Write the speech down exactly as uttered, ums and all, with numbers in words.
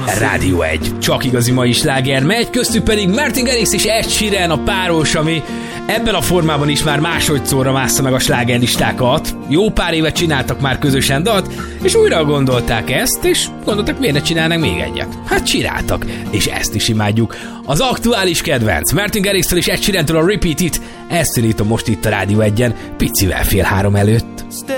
Rádió egy. Csak igazi mai sláger megy, köztük pedig Martin Garrix és Ed Sheeran a páros, ami ebben a formában is már másodszorra mássza meg a slágerlistákat. Jó pár évet csináltak már közösen dalt, és újra gondolták ezt, és gondoltak, miért ne csinálnak még egyet. Hát csináltak, és ezt is imádjuk. Az aktuális kedvenc Martin Garrix-től és Ed Sheeran-től a Repeat It, ezt színítom most itt a Rádió egyen, picivel fél három előtt.